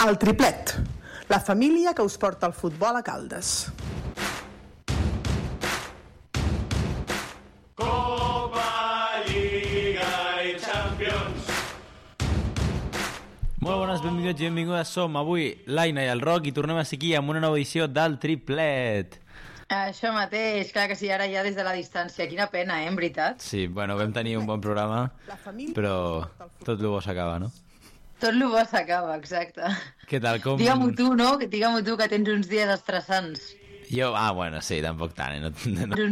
El Triplet, la família que us porta el futbol a Caldes. Copa, Lliga i Champions. Molt bones, benvinguts i benvingudes. Som avui l'Aina i el Roc i tornem a ser aquí amb una nova edició del Triplet. Això mateix, clar que sí, ara ja des de la distància. Quina pena, en veritat? Sí, bueno, vam tenir un bon programa, però tot el bo s'acaba, no? Tot el bo s'acaba, exacte. Què tal, com... Digue-m'ho tu, no? Digue-m'ho tu, que tens uns dies estressants. Jo, bueno, sí, tampoc tant, no?